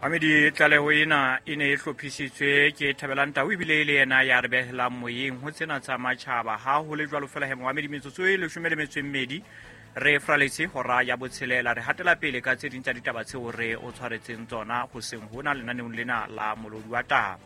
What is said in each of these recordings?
Amedi tlaleho ena e ne e hlophisitswe ke Thabelang Tau ebile e le yena ya re behelang moyeng ho tsena tsa matjhaba ha ho le jwalo fela he Mohamedi metsotso e 12 re fraletse hora ya botshelela re hatela pele ka tse ding tsa ditaba tseo re o tshwaretseng tsona ho seng hona lenaneong lena la molodi wa taba.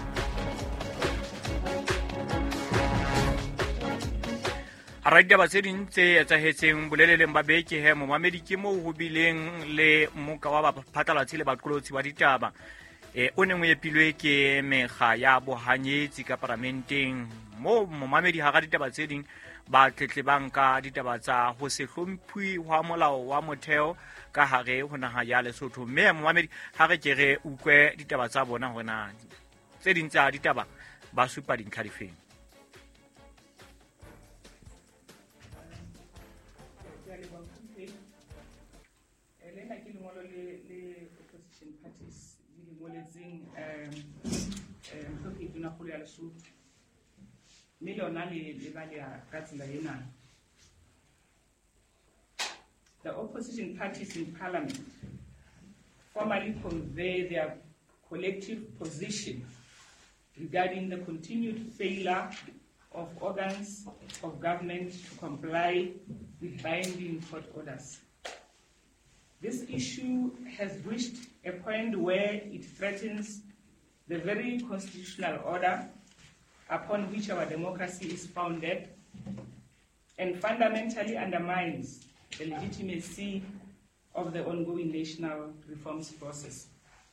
Hara ditaba tse ding tse etsahetseng boleleleng ba beke he Mohamedi ke moo ho bileng le moka wa baphatlalatsi le baqolotsi ba ditaba o neng o epilwe ke mekga ya bohanyetsi ka parlamenteng moo Mohamedi hara ditaba tse ding ba tletlebang ka ditaba tsa ho se hlomphuwe wa molao wa motheo ka hare ho naha ya Lesotho. Mme Mohamedi ha re ke re ukwe ditaba tsa bona hona tse ding tsa ditaba ba supa dintlha difeng. The opposition parties in parliament formally convey their collective position regarding the continued failure of organs of government to comply with binding court orders. This issue has reached a point where it threatens the very constitutional order upon which our democracy is founded and fundamentally undermines the legitimacy of the ongoing national reforms process.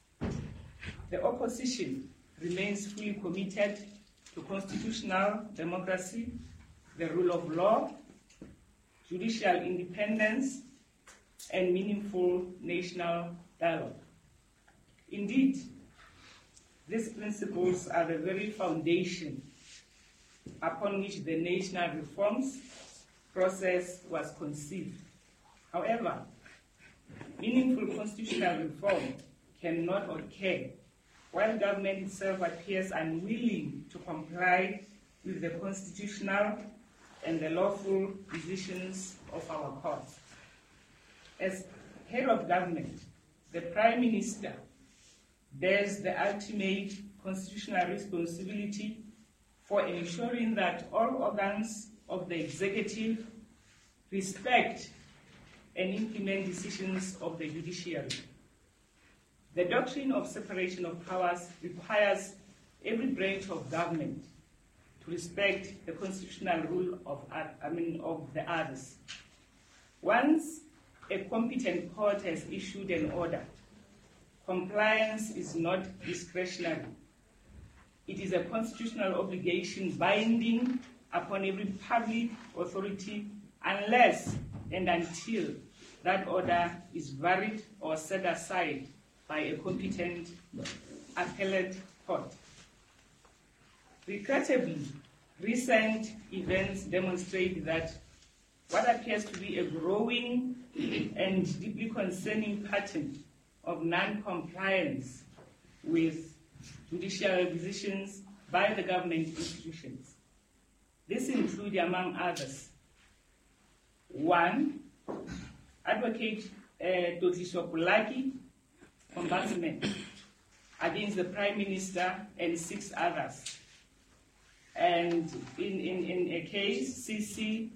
The opposition remains fully committed to constitutional democracy, the rule of law, judicial independence, and meaningful national dialogue. Indeed, these principles are the very foundation upon which the national reforms process was conceived. However, meaningful constitutional reform cannot occur while government itself appears unwilling to comply with the constitutional and the lawful decisions of our courts. As head of government, the Prime Minister bears the ultimate constitutional responsibility for ensuring that all organs of the executive respect and implement decisions of the judiciary. The doctrine of separation of powers requires every branch of government to respect the constitutional rule of the others. Once a competent court has issued an order, compliance is not discretionary. It is a constitutional obligation binding upon every public authority unless and until that order is varied or set aside by a competent appellate court. Regrettably, recent events demonstrate that what appears to be a growing and deeply concerning pattern of non-compliance with judicial decisions by the government institutions. This includes, among others, 1. Advocate Dotliswa Pulaki ombudsman against the Prime Minister and 6 others. And in a case, CC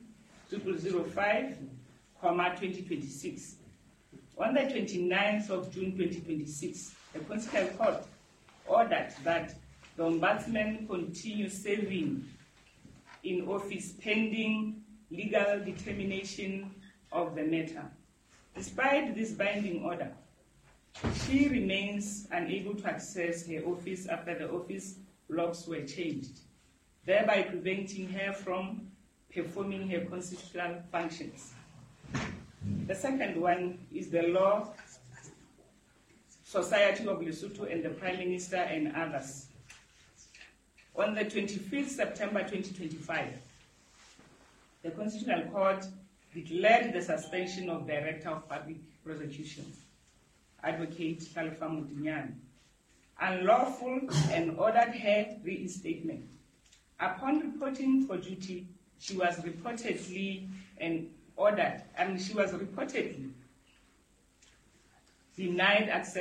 0005,2026. On the 29th of June 2026, the Constitutional Court ordered that the Ombudsman continue serving in office pending legal determination of the matter. Despite this binding order, she remains unable to access her office after the office locks were changed, thereby preventing her from performing her constitutional functions. The second one is the Law Society of Lesotho and the Prime Minister and others. On the 25th September 2025, the Constitutional Court declared the suspension of Director of Public Prosecutions, Advocate Khalifa Mutinyane, unlawful and ordered her reinstatement. Upon reporting for duty, she was reportedly denied access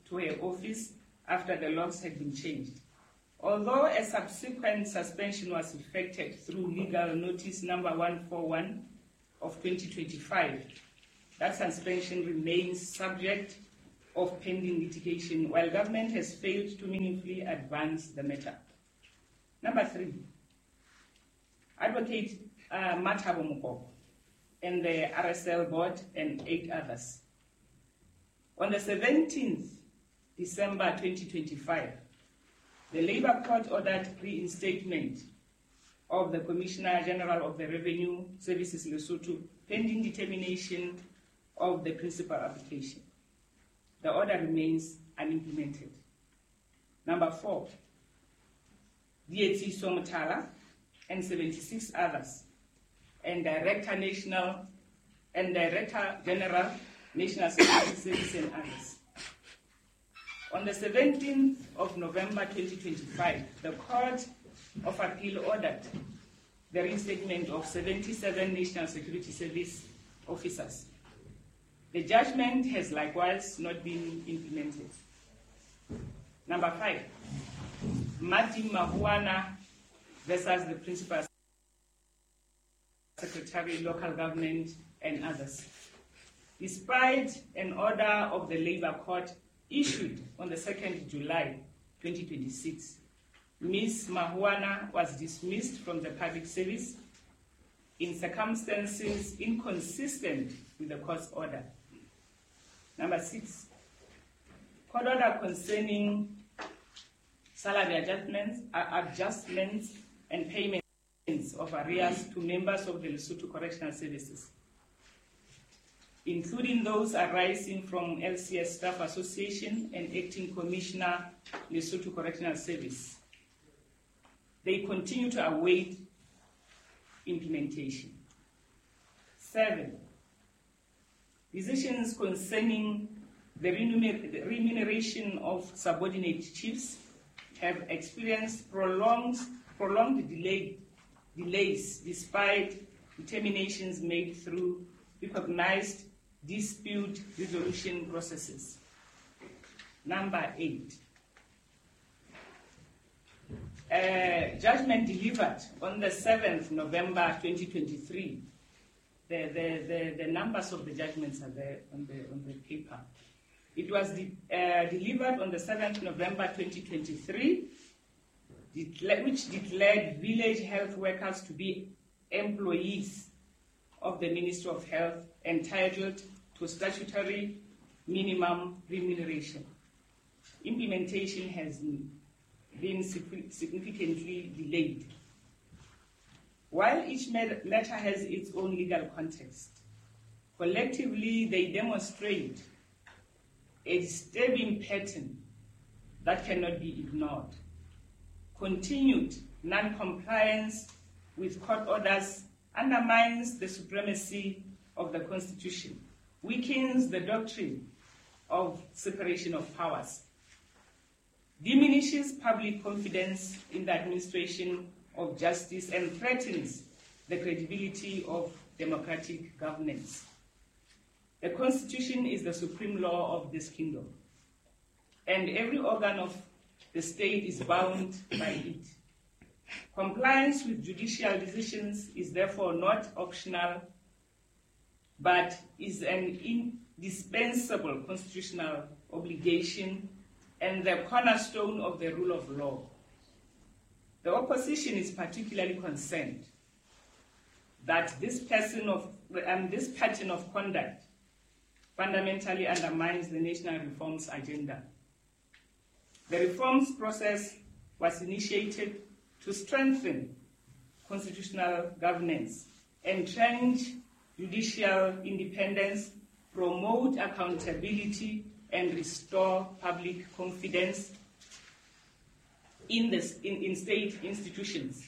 to her office after the laws had been changed. Although a subsequent suspension was effected through legal notice number 141 of 2025, that suspension remains subject of pending litigation while government has failed to meaningfully advance the matter. Number 3, Advocate Mathabo Mokoko and the RSL board and 8 others. On the 17th December 2025, the Labour Court ordered reinstatement of the Commissioner General of the Revenue Services Lesotho pending determination of the principal application. The order remains unimplemented. Number 4, Dietsi Somotala and 76 others, and Director General National Security Service and others. On the 17th of November 2025, the Court of Appeal ordered the reinstatement of 77 National Security Service officers. The judgment has likewise not been implemented. Number 5, Martin Mahuana versus the Principal Secretary, Local Government, and others. Despite an order of the Labour Court issued on the 2nd July 2026, Ms. Mahuana was dismissed from the public service in circumstances inconsistent with the court's order. Number 6, court order concerning salary adjustments and payments of arrears to members of the Lesotho Correctional Services, including those arising from LCS Staff Association and Acting Commissioner, Lesotho Correctional Service. They continue to await implementation. 7, decisions concerning the remuneration of subordinate chiefs have experienced prolonged delays despite determinations made through recognized dispute resolution processes. Number 8, judgment delivered on the 7th November 2023. The numbers of the judgments are there on the paper. It was delivered on the 7th November 2023, which declared village health workers to be employees of the Ministry of Health entitled to statutory minimum remuneration. Implementation has been significantly delayed. While each matter has its own legal context, collectively they demonstrate a disturbing pattern that cannot be ignored. Continued non-compliance with court orders undermines the supremacy of the Constitution, weakens the doctrine of separation of powers, diminishes public confidence in the administration of justice, and threatens the credibility of democratic governance. The Constitution is the supreme law of this kingdom, and every organ of the state is bound by it. Compliance with judicial decisions is therefore not optional, but is an indispensable constitutional obligation and the cornerstone of the rule of law. The opposition is particularly concerned that this pattern of conduct fundamentally undermines the national reforms agenda. The reforms process was initiated to strengthen constitutional governance, entrench judicial independence, promote accountability, and restore public confidence in state institutions.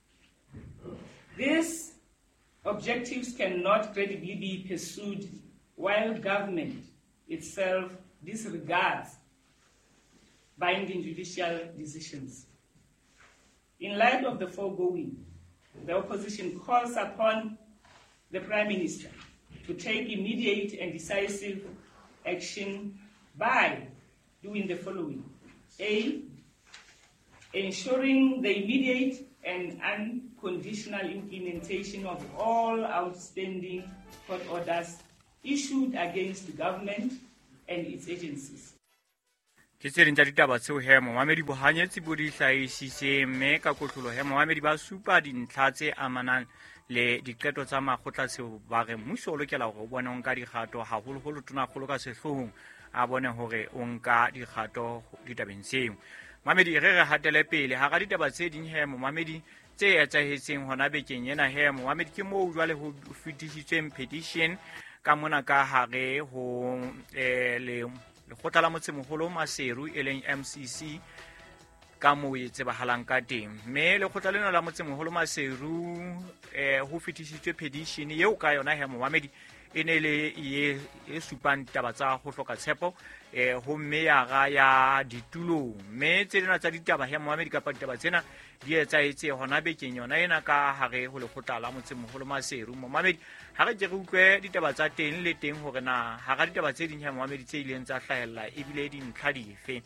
These objectives cannot credibly be pursued while government itself disregards binding judicial decisions. In light of the foregoing, the opposition calls upon the Prime Minister to take immediate and decisive action by doing the following. A, ensuring the immediate and unconditional implementation of all outstanding court orders issued against the government and its agencies. Ke tse ding tsa ditaba tseo he momamedi bo hanyetse bo di hlahisitse, mme ka kotlolo he momamedi ba supa dintlha tse amanang le diqeto tsa makgotla tseo ba re mmuso o lokela hore o bone o nka dikgato haholoholo tonakgolo ka sehloohong a bone hore o nka dikgato ditabeng tseo. Momamedi re hatele pele ha ga ditaba tse ding he momamedi tse etsahetseng hona bekeng ena he momamedi ke moo jwale ho fetisitsweng petition ka mona ka hare ho lekgotla la motsemoholo Maseru e leng MCC ka moo e tsebahalang ka teng, mme lekgotla lena la motsemoholo Maseru ho fetisitswe petition eo ka yona he momamedi e ne le e supang taba tsa ho hloka tshepo ho meyara ya ditulong, mme tse dina tsa ditaba he momamedi kapa ditaba tsena di etsahetse hona bekeng yona ena ka hare ho lekgotla la motsemoholo Maseru. Momamedi ha re ke re utlwe ditaba tsa teng le teng hore na ha ga ditaba tse ding he momamedi tse ileng tsa hlahella ebile dintlha dife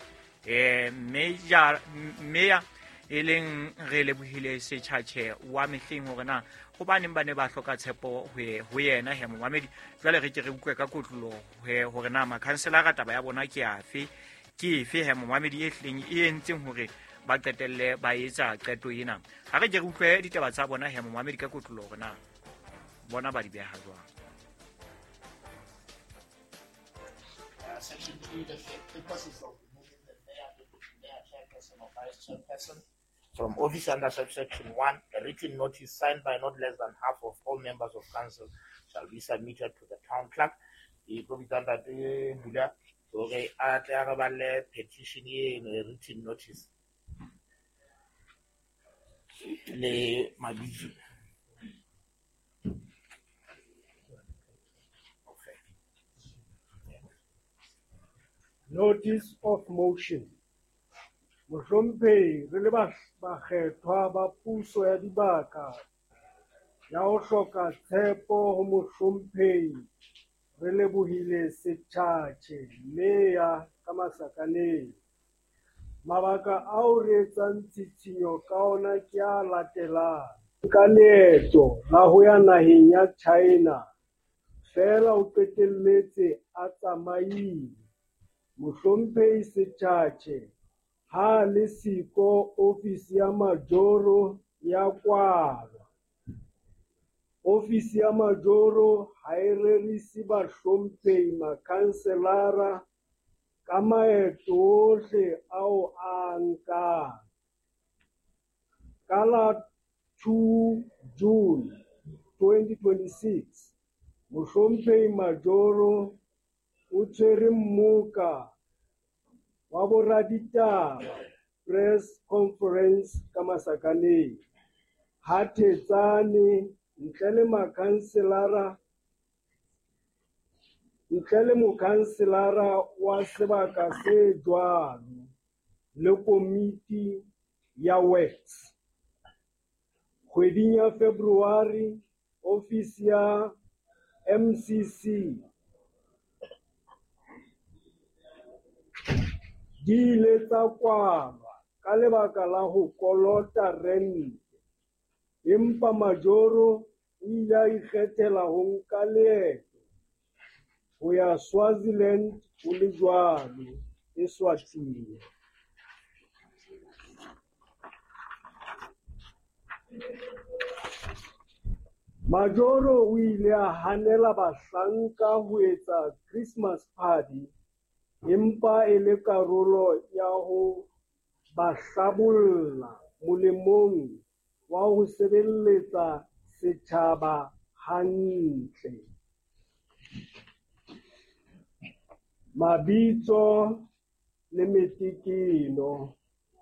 meya e leng re lebohile setjhatjhe wa mehleng hore na hobaneng ba ne ba hloka tshepo ho yena he momamedi. Jwale re ke re utlwe ka kotlolo hore na makhanselara taba ya bona ke afe ke efe he momamedi e hleng e entseng hore ba qetelle ba etsa qeto ena. Ha re ke re utlwe ditaba tsa bona he momamedi ka kotlolo hore na bona ba di beha jwang. Section 2, the process of removing the mayor, chairperson or vice chairperson from office under subsection 1, a written notice signed by not less than half of all members of council shall be submitted to the town clerk. The provisional Buddha, so they are the petition in a written notice. Le Mabiji. Notice of motion. Mohlomphei re le bakgethwa ba puso ya dibaka ya ho hloka tshepo ho mohlomphei re lebohile setjhatjhe meya ka masakaneng. Mabaka ao re etsang tshitshinyo ka ona ke a latelang. Ka leeto la ho ya naheng ya China fela o qetelletse a tsamaile. Mohlomphei setjhatjhe ha le siko ofisi ya majoro ya kwalwa. Ofisi ya majoro ha e rerisi bahlomphei makhanselara ka maeto ohle ao a nkang. Ka la 2 June 2026, Mohlomphei majoro o tshwere mmuka wa boraditaba press conference ka masakaneng ha thetsane ntle le mokhanselara wa sebaka se jwalo le komiti ya works. Kgweding ya February, ofisi ya MCC di ile tsa kwalwa ka lebaka la ho kolota rente, empa majoro o ile a ikgethela ho nka leeto ho ya Swaziland ho le jwalo Eswatini. Majoro o ile a hanela bahlanka ho etsa Christmas party, empa e le karolo ya ho ba hlabolla molemong wa ho sebeletsa setjhaba hantle. Mabitso le metikino.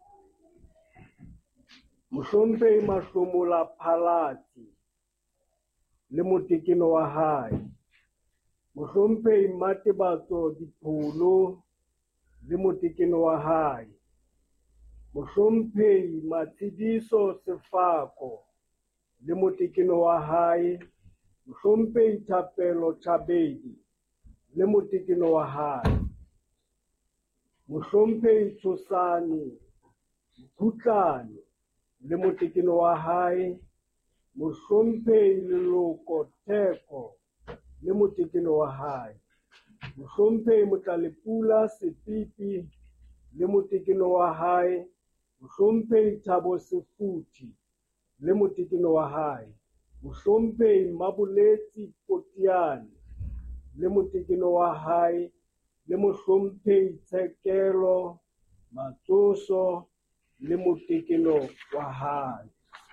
Mohlomphei Mahlomola Phalatsi le motekino wa hae. Mohlomphei Mmatebatso Dipholo le motekino wa hae. Mohlomphei Matshidiso Sefako le motekino wa hae. Mohlomphei Thapelo Thabedi le motekino wa hae. mohlomphehi Tshosane Mkhutlane le motekeno wa hae, mohlomphehi Leloko Theko le motekeno wa hae, mohlomphehi Motlalepula Sepipi le motekeno wa hae, mohlomphehi Thabo Sefuthi le motekeno wa hae, mohlomphehi Maboletsi Potiane le motekeno wa hae, le mohlomphehi Tshekelo Matsoso le motekeno wa hae.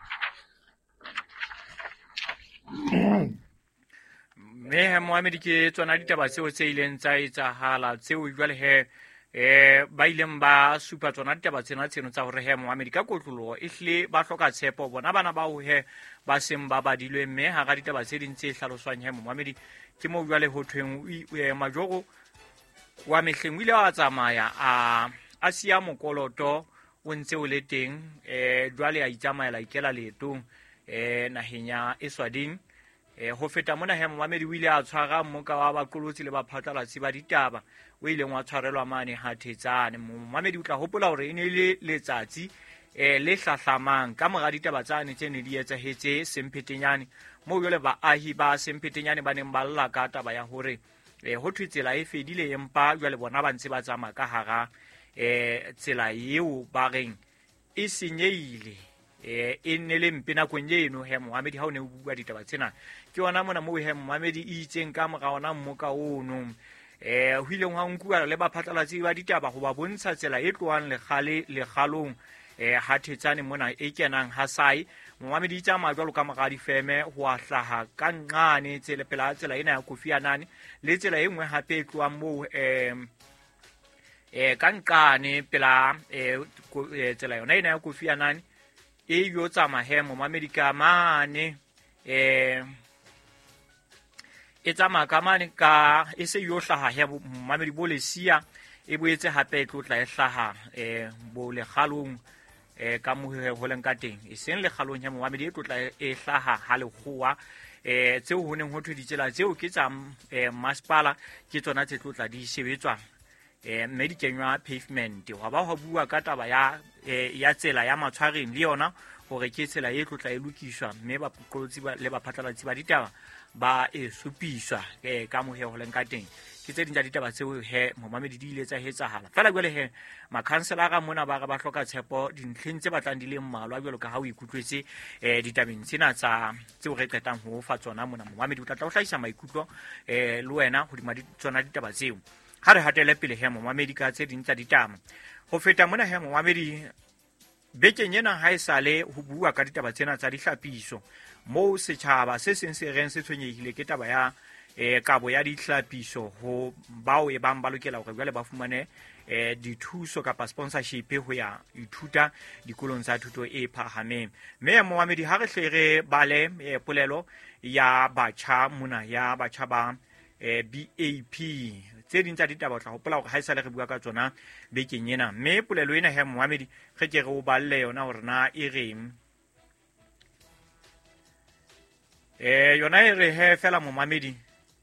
mme he Mohammed ke tsona ditaba tseo tse ileng tsa etsahala tseo jwale he ba ileng ba supa tsona ditaba tsena tsa hore he Mohammed ka kotloloho ehlile ba hloka tshepo bona bana ba ho he ba seng ba badilwe, mme ha ga ditaba tse ding tse hlaloswang he Mohammed ke mo jwale ho thweng majoro wa mehleng o ile wa tsamaya a siya mokoloto o ntse o le teng jwale a itsamaela ikela leetong naheng ya Eswatini. Ho feta mona he Mohammed o ile a tshwara mmoka wa baqolotsi le baphatlalatsi ba ditaba o ileng wa tshwarelwa mane Hathetsane. Mohammed o tla hopola hore e ne le letsatsi le hlahlamang ka mora ditaba tsane tse ne di etsahetse Semphetenyane, moo jwale baahi ba Semphetenyane ba neng ba lla ka taba ya hore ho thwe tsela e fedile empa jwale bona ba ntse ba tsamaya ka hara tsela eo ba reng e senyehile. E ne le mpe nakong eno he Mohammed ha o ne o bua ditaba tsena ke yona mona moo he Mohammed e itseng ka mora ona mmoka ono ho ileng ha nkuwa le baphatlalatsi ba ditaba ho ba bontsha tsela e tlohang lekgalong Hathetsane mona e kenang Hasai. Mohammed e tsamaya jwalo ka mora difeme ho a hlaha ka nqane tsela ena ya Kofi Annan le tsela e nngwe hape e tlohang moo ka nqane pela tsela yona ena ya Kofi Annan e yo tsamaya he Mohammed ka mane e tsamaya ka mane ka e se yo hlaha he Mohammed bo lesia e boetse hape e tlotla e hlaha bo le kgalong ka mohe ho leng ka teng e seng le kgalong ya Mohammed e tlotla e hlaha ha le kgowa tseo ho neng ho thwe ditsela tseo ke tsa masepala ke tsona tse tlotla di sebetswa mme di kenywa pavement. Ho ba ho bua ka taba ya tsela ya matshwareng le yona hore ke tsela e tlotla e lokiswa, mme baqolotsi le baphatlalatsi ba ditaba ba e supiswa ka mohe ho leng ka teng. Ke tse ding tsa ditaba tseo he Mohammed di ile tsa etsahala fela jwale he makhanselara mona ba re ba hloka tshepo dintlheng tse batlang di le mmalwa jwalo ka ha o ikutlwetse ditabeng tsena tseo re qetang ho fa tsona mona. Mohammed o tla o hlahisa maikutlo le wena hodima tsona ditaba tseo. Ha re hatele pele he Mohammed ka tse ding tsa ditaba ho feta mona he Mohammed bekeng ena ha esale ho bua ka ditaba tsena tsa dihlapiso moo setjhaba se seng se reng se tshwenyehile ke taba ya kabo ya dihlapiso ho bao e bang ba lokela hore jwale ba fumane dithuso kapa sponsorship ho ya ithuta dikolong tsa thuto e phahameng. Mme Mohammed ha re hle re bale polelo ya batjha mona ya batjha ba BAP tse ding tsa ditaba o tla hopola hore ha esale re bua ka tsona bekeng ena, mme polelo ena he Mohammed re ke re o balle yona hore na e reng yona e re he fela Mohammed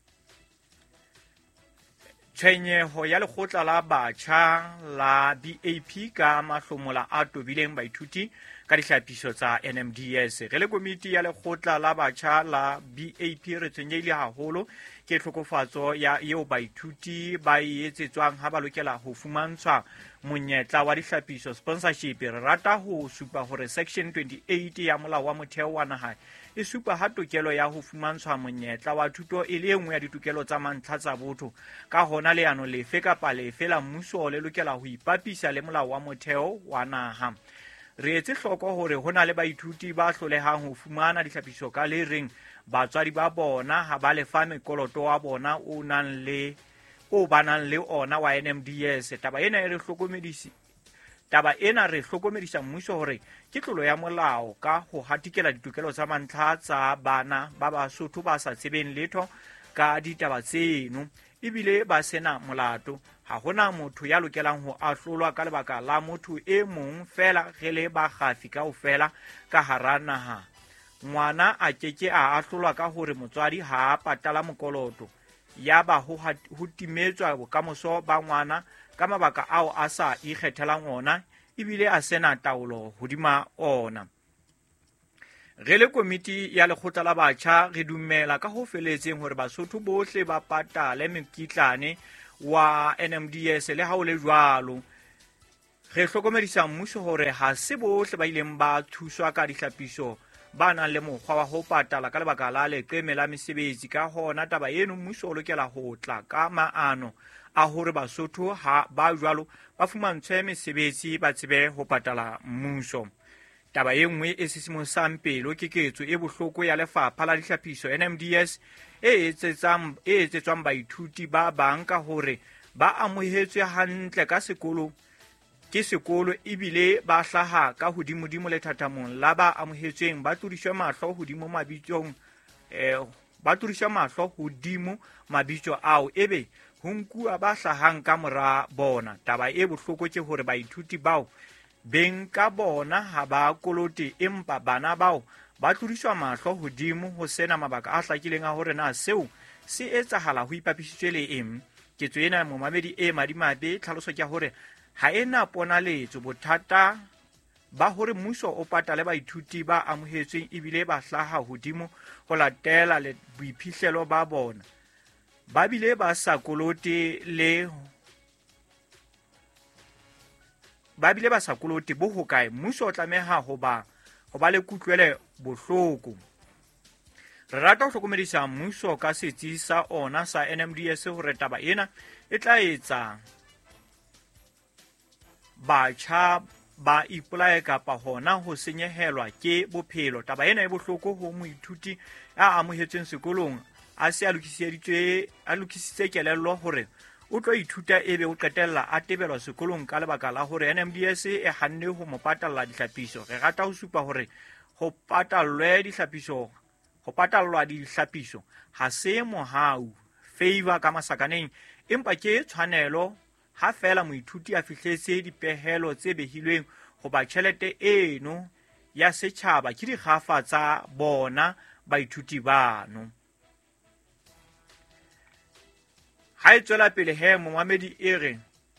tshwenyeho ya lekgotla la batjha la BAP ka mahlomola a tobileng baithuti ka dihlapiso tsa NMDS. Re le komiti ya lekgotla la batjha la BAP re tshwenyehile haholo ke tlhokofatso ya eo baithuti ba etsetswang ha ba lokela ho fumantshwa monyetla wa dihlapiso sponsorship. Re rata ho supa hore section 28 ya molao wa motheo wa naha e supa ha tokelo ya ho fumantshwa monyetla wa thuto e le nngwe ya ditokelo tsa mantlha tsa botho. Ka hona leano lefe kapa lefe la mmuso le lokela ho ipapisa le molao wa motheo wa naha. Re etse hloko hore hona le baithuti ba hlolehang ho fumana dihlapiso ka le reng batswadi ba bona ha ba lefa mekoloto wa bona o ba nang le ona wa NMDS. Taba ena re hlokomedisa mmuso hore ke tlolo ya molao ka ho hatikela ditokelo tsa mantlha tsa bana ba Basotho ba sa tsebeng letho ka ditaba tseno ebile ba sena molato. Ha hona motho ya lokelang ho ahlolwa ka lebaka la motho e mong fela re le bakgafi kaofela ka hara naha. Ngwana a keke a ahlolwa ka hore motswadi ha a patala mokoloto. ya ba ho timetswa bokamoso ba ngwana ka mabaka ao a sa ikgethelang ona ebile a sena taolo hodima ona. Re le komiti ya lekgotla la batjha re dumela ka ho feletseng hore Basotho bohle ba patale mekitlane wa NMDS le ha o le jwalo. Re hlokomedisa mmuso hore ha se bohle ba ileng ba thuswa ka dihlapiso ba nang le mokgwa wa ho patala ka lebaka la leqeme la mesebetsi. Ka hona taba eno mmuso o lokela ho tla ka maano a hore Basotho ha ba jwalo ba fumantshwe mesebetsi ba tsebe ho patala mmuso. Taba e nngwe e sisimosang pelo ke ketso e bohloko ya lefapha la dihlapiso NMDS e etsetswang baithuti ba bang ka hore ba amohetswe hantle ka sekolo ebile ba hlaha ka hodimodimo lethathamong la ba amohetsweng ba tlodiswa mahlo hodimo mabitso ao ebe ho nkuwa ba hlahang ka mora bona. Taba e bohloko ke hore baithuti bao beng ka bona ha ba kolote empa bana bao ba tlodiswa mahlo hodimo ho sena mabaka a hlakileng a hore na seo se etsahala ho ipapisitswe le eng. Ketso ena momamedi e madimabe tlhaloso ke hore ha ena ponaletso bothata ba hore mmuso o patale baithuti ba amohetsweng ebile ba hlaha hodimo ho latela le boiphihlelo ba bona. Ba bile ba sa kolote bo hokae mmuso o tlameha ho ba le kutlwele bohloko. Re rata ho hlokomedisa mmuso ka setsi sa ona sa NMDS hore taba ena e tla etsa batjha ba ipolaye kapa hona ho senyehelwa ke bophelo. Taba ena e bohloko ho moithuti a amohetsweng sekolong a se a lokisitse kelello hore o tlo ithuta ebe o qetella a tebelwa sekolong ka lebaka la hore NMDS e hanne ho mo patalla dihlapiso. Re rata ho supa hore ho patallwa dihlapiso ha se mohau favor ka masakaneng empa ke tshwanelo ha fela moithuti a fihletse dipehelo tse behilweng ho ba tjhelete eno ya setjhaba ke dikgafa tsa bona baithuti bano. Ha e tswela pele he momamedi e re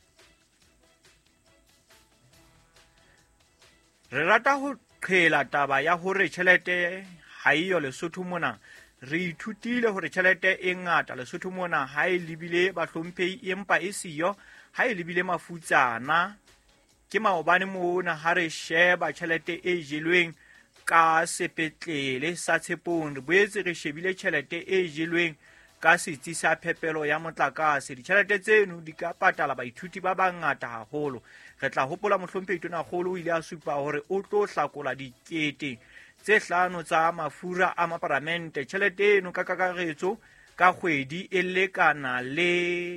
rata ho qhela taba ya hore tjhelete ha iyo Lesotho mona. Re ithutile hore tjhelete e ngata Lesotho mona ha e lebile bahlomphehi empa e siyo ha e lebile mafutsana. Ke maobane mona ha re sheba tjhelete e jelweng ka sepetlele sa Tshepong, re boetse re shebile tjhelete e jelweng ka setsi sa phepelo ya motlakase. Ditjhelete tseno di ka patala baithuti ba bangata haholo. Re tla hopola mohlomphehi Tonakgolo o ile a supa hore o tlo hlakola 5,000 tsa mafura a maparamente. Tjhelete eno ka kakaretso ka kgwedi e lekana le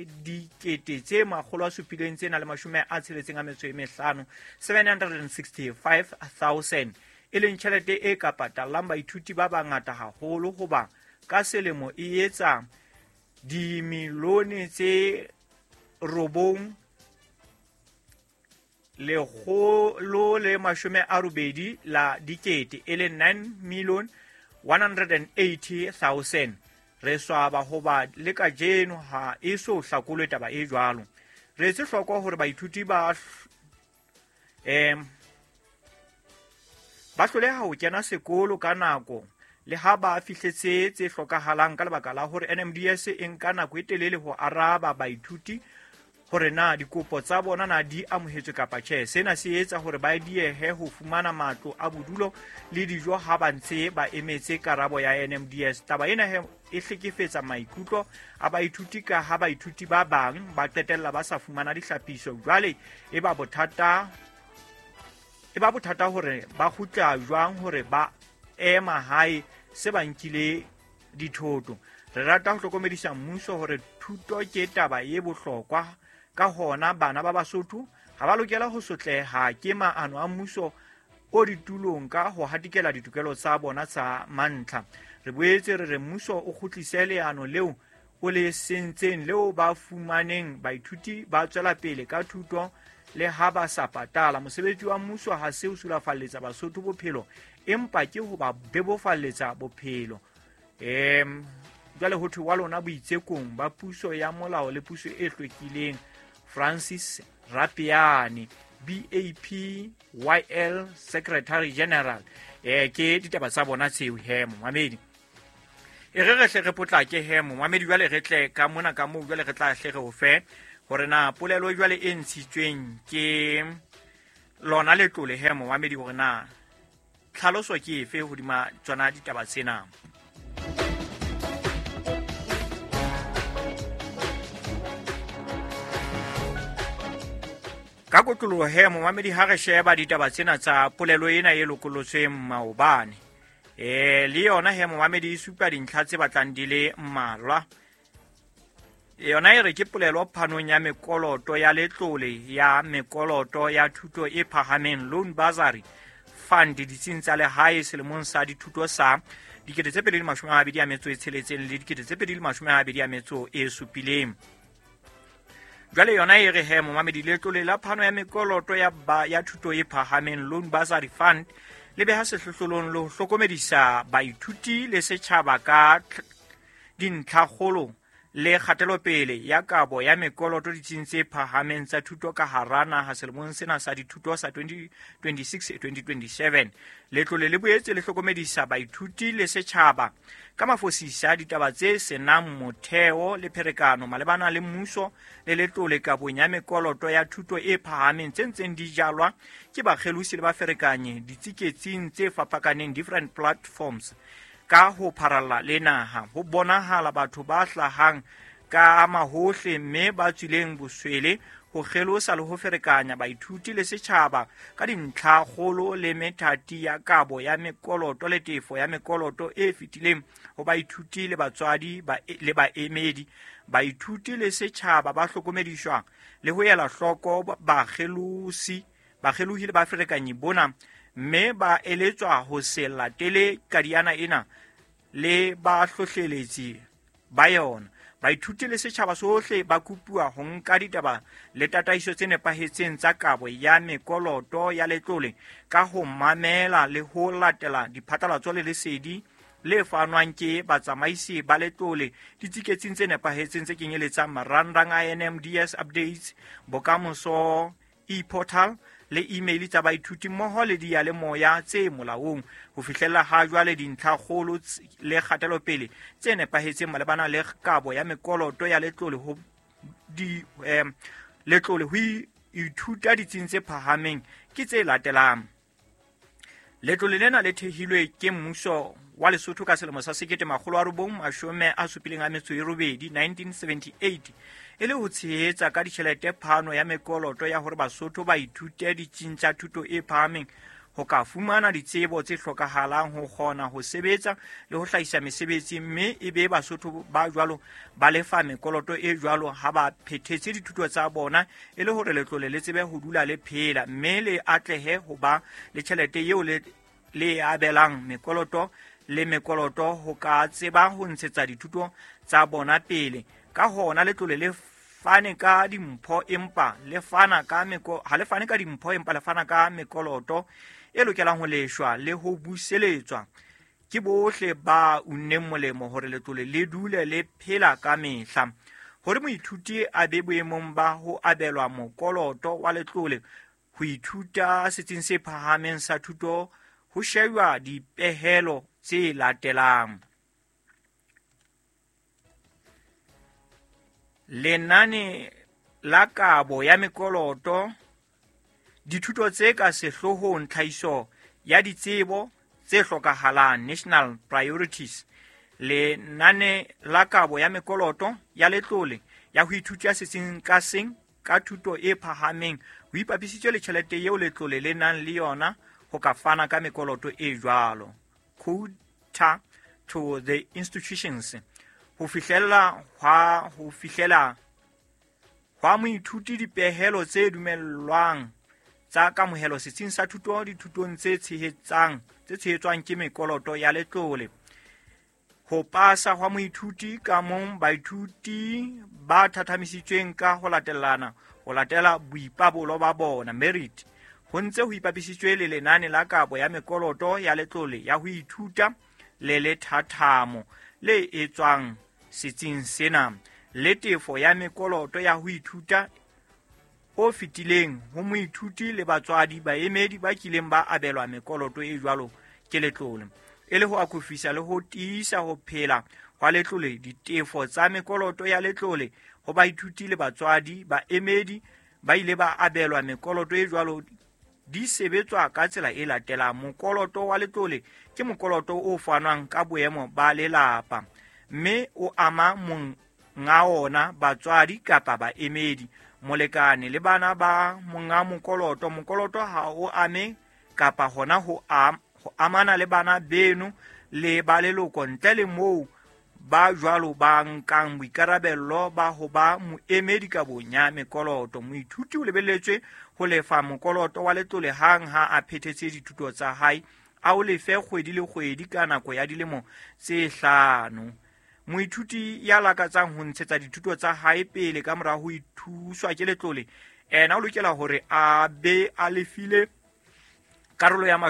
765,000 e leng tjhelete e ka patallang baithuti ba bangata haholo hoba ka selemo e etsa dimilione tse 980 la dikete e leng 9,180,000. Re swaba hoba le ka jeno ha e so hlakolwe taba e jwalo. Re se hlokwa hore baithuti ba hloleha ho kena sekolo ka nako le ha ba fihletse tse hlokahalang ka lebaka la hore NMDS e nka nako e telele ho araba baithuti hore na dikopo tsa bona na di amohetswe kapa tjhe. Sena se etsa hore ba diehe ho fumana matlo a bodulo le dijo ha ba ntse ba emetse karabo ya NMDS. Taba ena e hlekefetsa maikutlo a baithuti ka ha baithuti ba bang ba qetella ba sa fumana dihlapiso. Jwale e ba bothata hore ba kgutla jwang hore ba ema hae se ba nkile dithoto. Re rata ho hlokomedisa mmuso hore thuto ke taba e bohlokwa. Ka hona bana ba Basotho ha ba lokela ho sotleha ke maano a mmuso o ditulong ka ho hatikela ditokelo tsa bona tsa mantlha. Re boetse re mmuso o kgutlise leano leo o le sentseng leo ba fumaneng baithuti ba tswela pele ka thuto le ha ba sa patala. Mosebetsi wa mmuso ha se o sulafalletsa Basotho bophelo empa ke ho ba bebofalletsa bophelo. jwale ho thwe wa lona boitsekong ba puso ya molao le puso e hlwekileng Francis Rapiani BAP YL Secretary General ke ditaba tsa bona tseo he momamedi e re hle re potlake he momamedi jwale re tle ka mona ka mo jwale re tla hle re o fe hore na polelo jwale e ntshitsweng ke lona letlole he momamedi hore na tlhaloso ke efe hodima tsona ditaba tsena. Ka kotloloho he momamedi ha re sheba ditaba tsena tsa polelo ena e lokolotsweng maobane le yona he momamedi e supa dintlha tse batlang di le mmalwa. Yona e re ke polelo phanong ya mekoloto ya letlole ya mekoloto ya thuto e phahameng loan bursary fund ditsing tsa lehae selemong sa dithuto sa 2026 le 2027. Jwale yona e re he momamedi letlole la phano ya mekoloto ya thuto e phahameng loan bursary fund le beha sehlohlolong le ho hlokomedisa baithuti le setjhaba ka dintlhakgolo le kgatelopele ya kabo ya mekoloto ditsing tse phahameng tsa thuto ka hara naha selemong sena sa dithuto sa 2026-2027. Letlole le boetse le hlokomedisa baithuti le setjhaba ka mafosisa ditaba tse senang motheo le pherekano malebana le mmuso le letlole kabong ya mekoloto ya thuto e phahameng tse ntseng di jalwa ke bakgelosi le baferekanye ditsiketsing tse fapakaneng different platforms. Ka ho pharalla le naha ho bonahala batho ba hlahang ka mahohle mme ba tswileng boswele ho kgelosa le ho ferekanya baithuti le setjhaba ka dintlha kgolo le methati ya kabo ya mekoloto le tefo ya mekoloto e fetileng ho baithuti le batswadi le baemedi. Baithuti le setjhaba ba hlokomediswa le ho ela hloko bakgelohi le baferekanyi bona, mme ba eletswa ho se latele kadiana ena le ba hlohleletsi ba yona. Baithuti le setjhaba sohle ba kopuwa ho nka ditaba le tataiso tse nepahetseng tsa kabo ya mekoloto ya letlole ka ho mamela le ho latela diphatlalatso le lesedi le fanwang ke batsamaisi ba letlole ditsiketsing tse nepahetseng tse kenyeletsang marandang a NMDS updates, bokamoso e-portal le email tsa baithuti mmoho le diyalemoya tse molaong ho fihlella ha jwale dintlha kgolo le kgatelopele tse nepahetseng malebana le kabo ya mekoloto ya letlole ho ithuta ditsing tse phahameng ke tse latelang. Letlole lena le thehilwe ke mmuso wa Lesotho ka selemo sa 1978 e le ho tshehetsa ka ditjhelete phano ya mekoloto ya hore Basotho ba ithute ditsing tsa thuto e phahameng ho ka fumana ditsebo tse hlokahalang ho kgona ho sebetsa le ho hlahisa mesebetsi, mme e be Basotho ba jwalo ba lefa mekoloto e jwalo ha ba phethetse dithuto tsa bona, e le hore letlole le tsebe ho dula le phela mme le atlehe ho ba le tjhelete eo le abelang mekoloto le mekoloto ho ka tseba ho ntshetsa dithuto tsa bona pele. Ka hona letlole le fane ka dimpho empa le fana ka ha le fane ka dimpho empa le fana ka mekoloto e lokelang ho leshwa le ho buseletswa ke bohle ba unneng molemo hore letlole le dule le phela ka mehla. Hore moithuti a be boemong ba ho abelwa mokoloto wa letlole ho ithuta setsing se phahameng sa thuto ho shejwa dipehelo tse latelang. Lenane la kabo ya mekoloto, dithuto tse ka sehlohong tlhahiso ya ditsebo tse hlokahalang national priorities. Lenane la kabo ya mekoloto ya letlole ya ho ithuta setsing ka seng ka thuto e phahameng ho ipapisitswe le tjhelete eo letlole le nang le yona ho ka fana ka mekoloto e jwalo. Quota to the institutions ho fihlela hwa moithuti dipehelo tse dumellwang tsa kamohelo setsing sa thuto dithutong tse tshehetswang ke mekoloto ya letlole. Ho pasa hwa moithuti ka mong baithuti ba thathamisitsweng ka ho latela boipabolo ba bona merit ho ntse ho ipapisitswe le lenane la kabo ya mekoloto ya letlole ya ho ithuta le lethathamo le etswang setsing sena, le tefo ya mekoloto ya ho ithuta o fetileng ho moithuti le batswadi baemedi ba kileng ba abelwa mekoloto e jwalo ke letlole, e le ho akofisa le ho tiisa ho phela hwa letlole ditefo tsa mekoloto ya letlole ho baithuti le batswadi baemedi ba ile ba abelwa mekoloto e jwalo di sebetswa ka tsela e latelang. Mokoloto wa letlole ke mokoloto o fanwang ka boemo ba lelapa, mme o ama monga ona, batswadi kapa baemedi, molekane le bana ba monga mokoloto. Mokoloto ha o ame kapa hona ho amana le bana beno le ba leloko ntle le moo ba jwalo ba nkang boikarabello ba ho ba moemedi ka bonya mekoloto. Moithuti o lebelletswe ho lefa mokoloto wa letlole hang ha a phethetse dithuto tsa hae, a o lefe kgwedi le kgwedi ka nako ya dilemo tse 5. Moithuti ya lakatsang ho ntshetsa dithuto tsa hae pele ka mora ho ithuswa ke letlole, ena o lokela hore a be a lefile karolo ya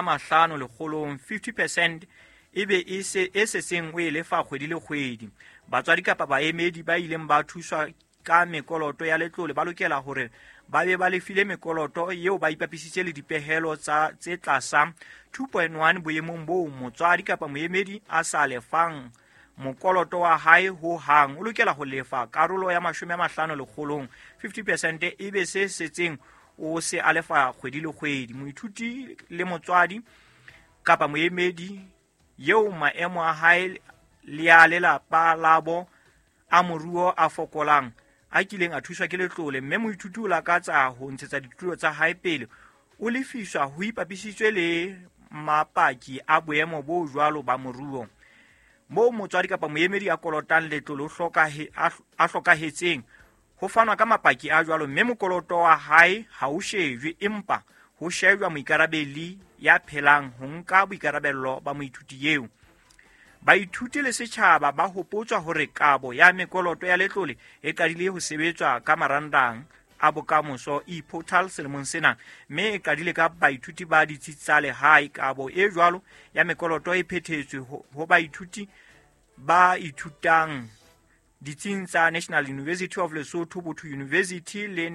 50% 50%, ebe e seng o e lefa kgwedi le kgwedi. Batswadi kapa baemedi ba ileng ba thuswa ka mekoloto ya letlole ba lokela hore ba be ba lefile mekoloto eo ba ipapisitse le dipehelo tse tlasa 2.1 boemong boo motswadi kapa moemedi a sa lefang mokoloto wa hae ho hang. O lokela ho lefa karolo ya 50% 50%, ebe se setseng o se a lefa kgwedi le kgwedi. Moithuti le motswadi kapa moemedi yeo maemo a hae le a lelapa labo a moruo a fokolang a kileng a thuswa ke letlole, mme moithuti o lakatsa ho ntshetsa dithuto tsa hae pele, o lefiswa ho ipapisitswe le mapaki a boemo bo jwalo ba moruo. Moo motswadi kapa moemedi a kolotang letlole a hlokahetseng, ho fanwa ka mapaki a jwalo, mme mokoloto wa hae ha o shejwe, empa ho shejwa moikarabeli ya phelang ho nka boikarabello ba moithuti eo. Baithuti le setjhaba ba hopotswa hore kabo ya mekoloto ya letlole e qadile ho sebetswa ka marandang a bokamoso e-portal selemong sena, mme e qadile ka baithuti ba ditsi tsa lehae. Kabo e jwalo ya mekoloto e phethetswe ho baithuti ba ithutang ditsing tsa National University of Lesotho, Botho University le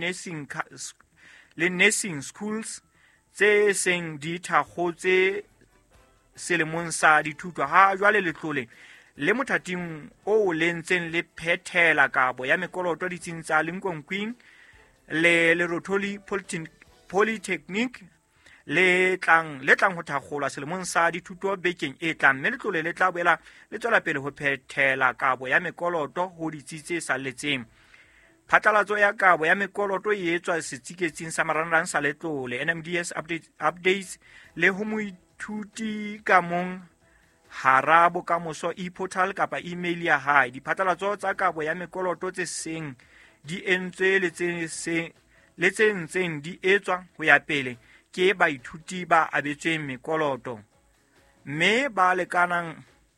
nursing schools tse seng di thakgotse selemong sa dithuto. Ha jwale letlole le mothating o lentseng le phethela kabo ya mekoloto ditsing tsa Lincoln le Lerotoli Polytechnic le tlang ho thakgolwa selemong sa dithuto bekeng e tlang, mme letlole le tla boela le tswela pele ho phethela kabo ya mekoloto ho ditsi tse salletseng. Phatlalatso ya kabo ya mekoloto e etswa setsiketsing sa marang sa letlole NMDS updates le ho moithuti ka mong hara bokamoso e-portal kapa email ya hae. Diphatlalatso tsa kabo ya mekoloto tse seng di entswe le tse ntseng di etswa ho ya pele ke baithuti ba abetsweng mekoloto, mme ba lekanang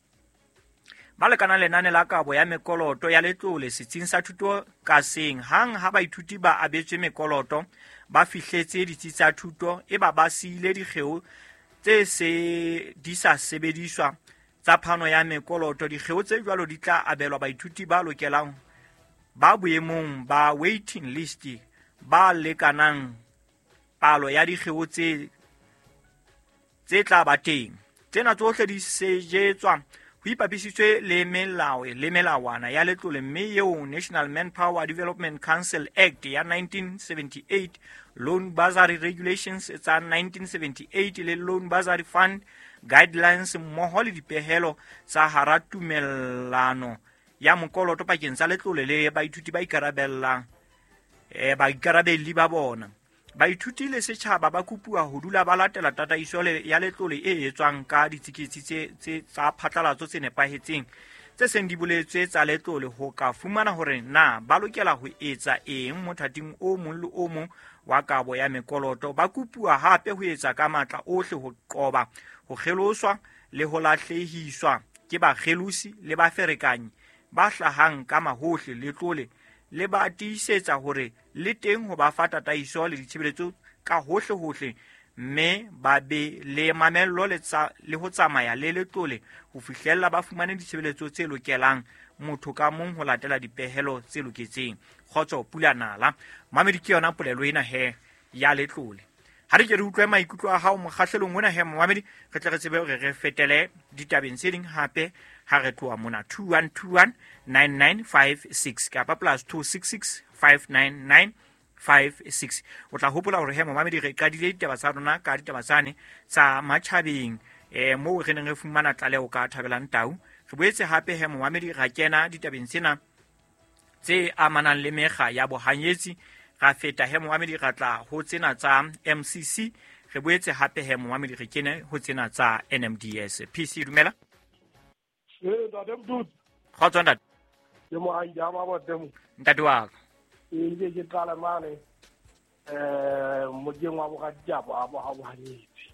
lenane la kabo ya mekoloto ya letlole setsing sa thuto ka seng. Hang ha baithuti ba abetswe mekoloto ba fihletse ditsi tsa thuto, e ba siile dikgeo tse di sa sebediswa tsa phano ya mekoloto. Dikgeo tse jwalo di tla abelwa baithuti ba lokelang ba boemong ba waiting list, ba lekanang palo ya dikgeo tse tla ba teng. Tsena tsohle di sejetswa ho ipapisitswe le melao le melawana ya letlole, mme eo National Manpower Development Council Act ya 1978, Loan Bursary Regulations tsa 1978 le Loan Bursary Fund Guidelines mmoho le dipehelo tsa hara tumellano ya mokoloto pakeng tsa letlole le baithuti ba ikarabelli ba bona. Baithuti le setjhaba ba kopuwa ho dula ba latela tataiso ya letlole e etswang ka ditsiketsi tsa phatlalatso tse nepahetseng tse seng di boletswe tsa letlole ho ka fumana hore na ba lokela ho etsa eng mothating o mong le o mong wa kabo ya mekoloto. Ba kopuwa hape ho etsa ka matla ohle ho qoba ho kgeloswa le ho lahlehiswa ke bakgelosi le baferekanyi ba hlahang ka mahohle letlole, le ba tiisetsa hore le teng ho ba fa tataiso le ditshebeletso ka hohle, mme ba be le mamello le ho tsamaya le letlole ho fihlella ba fumane ditshebeletso tse lokelang motho ka mong ho latela dipehelo tse loketseng. Kgotso Pula Nala, mamedi ke yona polelo ena he ya letlole. Ha re ke re utlwe maikutlo a hao mokgahlelong ona he mamedi, re tle re tsebe hore re fetele ditabeng tse ding hape ha re tloa mona 2121 9956 kapa +266 599 56. O tla hopola hore he mamedi re qadile ditaba tsa rona ka ditaba tsane tsa matjhabeng moo re neng re fumana tlaleho ka Thabelang Tau. Re boetse hape he mamedi ra kena ditabeng tsena tse amanang le mekga ya bohanyetsi. Ra feta he mamedi ra tla ho tsena tsa MCC. Re boetse hape he mamedi re kene ho tsena tsa NMDS. PC dumela. Kgotso ntate. Ke mo a ja ba boteng. Ntate wa ka. Ke qala mane mo ke ngwa bo ga ditaba ba ha bo hanyetsi.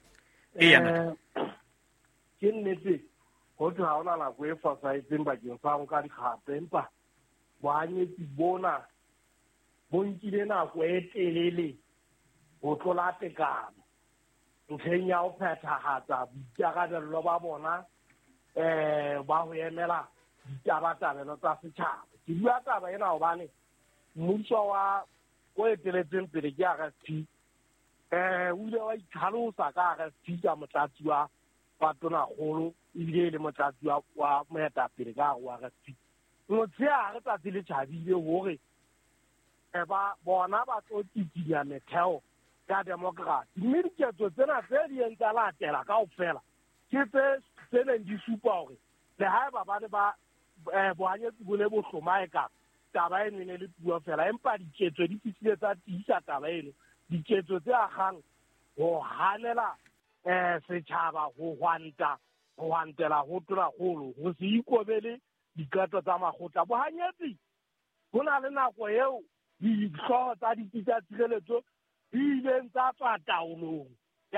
Ke nnete go tla ha ona la go e fasayetseng bakeng sa go ka dikgape empa bo hanyetsi bona bo nkile nako e telele go tlola tekano ntlheng ya go phethagatsa boikarabelo ba bona ba go emela ditabatabelo tsa setšhaba. Ke bua taba ena gobane mmuso wa o eteletseng pele ke RSP o ile wa itlhalosa ka RSP ka motlatsi wa patonakgolo ebile le motlatsi wa moetapele ka go RSP. Motshehare tsatsi le tjhabile hore bona ba tlo titinya metheo ya demokrasi, mme diketso tsena tse di entse latela kaofela ke tse neng di supa hore le haeba ba ne ba bohanyetsi bo ne bo hlomae ka taba eno e ne le puo fela, empa diketso di fihlile tsa tiisa taba eno. Diketso tse akgang ho hanela setjhaba ho hwantela ho tonakgolo ho se ikobele dikato tsa makgotla. Bohanyetsi ho na le nako eo dihlooho tsa ditisa tshireletso di ileng tsa tswa taolong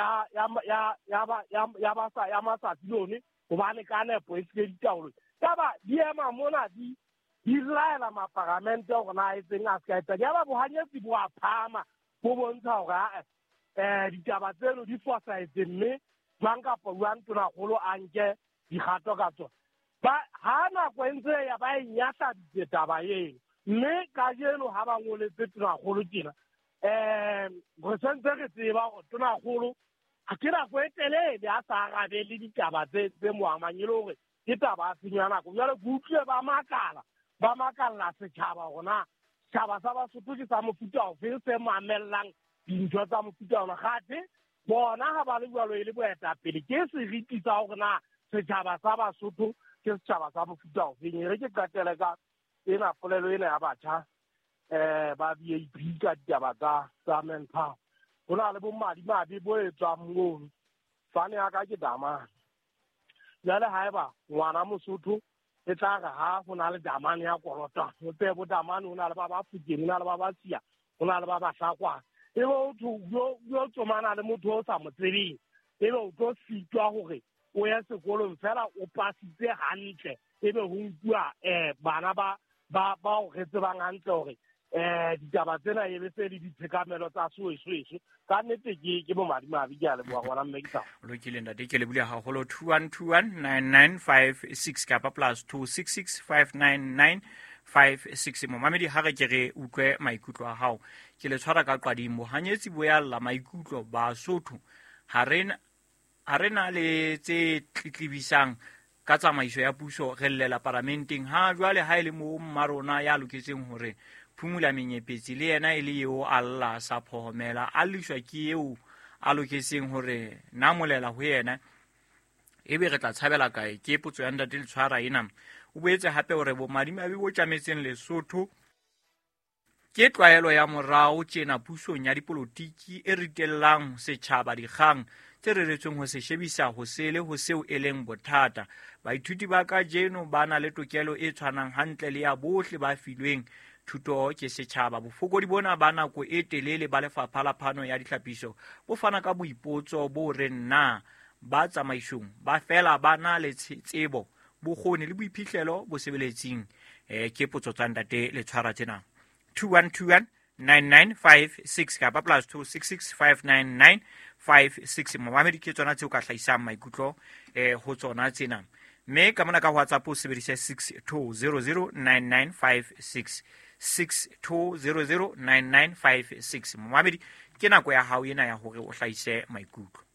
ya matsatsi lone hobane ka nepo e sile ditaolong. Taba di ema mona di laela maparamente hore na e tseng a ska etsa. Yaba bohanyetsi bo a phama bo bontsha hore ditaba tseno di fosahetse, mme jwang kapa jwang tonakgolo a nke dikgato ka tsona. Ha nako e ntse ya ba e nyahladitse taba eno, mme ka jeno ha ba ngoletse tonakgolo tjena re sentse re tseba gore tonakgolo ha ke nako e telele a sa arabele ditaba tse moamang e le hore ke taba a senya nako. Jwale ke utlwile ba makalla setjhaba gore na setjhaba sa Basotho ke sa mofuta ofeng se mamellang dintho tsa mofuta ona. Gate bona ha ba le jwalo e le boetapele ke seriti sa hore na setjhaba sa Basotho ke setjhaba sa mofuta ofeng. Re ke qatele ka ena polelo ena ya batjha ba VIP ka ditaba tsa manpower. Ho na le bomadimabe bo etswang mono fane ya ka ke damane. Jale haeba ngwana Mosotho e tla re ha ho na le damane ya korota ho tse bo damane ho na le ba Bafokeng, ho na le ba Basia, ho na le ba Bahlakwana. Ebe o yo tsomana le motho o sa mo tsebeng, ebe o tlo sitwa hore o ya sekolong fela o pasitse hantle, ebe ho nkuwa bana ba o re tsebang hantle hore ditaba tsena e be se le ditshekamelo tsa soesweso. Ka nnete ke bomadimabe ke a leboha ngwana mmekisa lokile ntate ke lebile haholo 2121 9956 kapa +266 599 56. Momamedi ha re ke re utlwe maikutlo a hao ke le tshwara ka qadimo. Hanyetsi bo ya lla maikutlo Basotho ha rena le tse tlitlibisang ka tsamaiso ya puso re llela parlamenteng ha jwale ha ile mo marona ya loketseng hore phumula menyepetsi le yena ile eo alla sa phomela a lishwa ke eo a loketseng hore na molela ho yena ebe re tla tshabela kae. Ke potso ya ntate le tshwara ena. O boetse hape hore bo madimabe bo tjametseng Lesotho ke tlwaelo ya morao tjena pusong ya dipolotiki e ritellang setjhaba dikgang tse reretsweng ho se shebisa ho sele ho seo e leng bothata. Baithuti ba ka jeno ba na le tokelo e tshwanang hantle le ya bohle ba filweng thuto ke setjhaba. Bofokodi bona ba nako e telele ba Lefapha la Phano ya Ditlhapiso bo fana ka boipotso bo re na ba tsamaisong ba fela ba na le tsebo bokgoni le boiphihlelo bo sebeletsing. Ke potso tsa ntate le tshwara tsena 2121 9956 kapa +266 599 56. Momamedi ke tsona tseo ka hlahisang maikutlo ho tsona tsena. mme ka mona ka WhatsApp o sebedise 62009956 62009956. Momamedi ke nako ya hao ena ya hore o hlahise maikutlo.